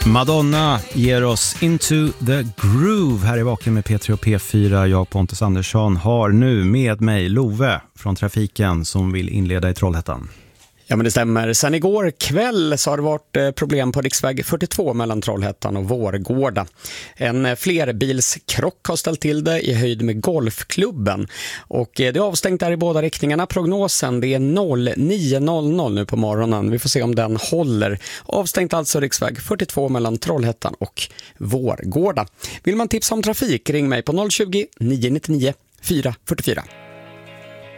Madonna ger oss Into the Groove här i Vaken med P3 och P4. Jag, Pontus Andersson, har nu med mig Love från Trafiken som vill inleda i Trollhättan. Ja, men det stämmer. Sen igår kväll så har det varit problem på riksväg 42 mellan Trollhättan och Vårgårda. En flerbilskrock har ställt till det i höjd med golfklubben. Och det är avstängt där i båda riktningarna. Prognosen det är 09:00 nu på morgonen. Vi får se om den håller. Avstängt alltså riksväg 42 mellan Trollhättan och Vårgårda. Vill man tipsa om trafik, ring mig på 020 999 444.